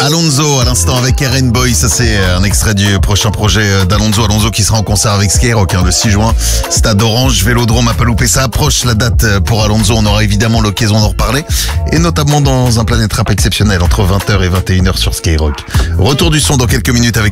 Alonso à l'instant avec Eren Boy, ça c'est un extrait du prochain projet d'Alonso. Alonso qui sera en concert avec Skyrock le 6 juin, Stade Orange, Vélodrome à pas louper. Ça approche la date pour Alonso, on aura évidemment l'occasion d'en reparler, et notamment dans un Planète Rap exceptionnel entre 20h et 21h sur Skyrock. Retour du son dans quelques minutes avec